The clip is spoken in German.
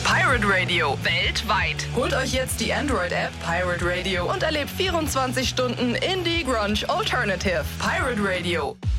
Pirate Radio, weltweit. Holt euch jetzt die Android-App Pirate Radio und erlebt 24 Stunden Indie Grunge Alternative. Pirate Radio.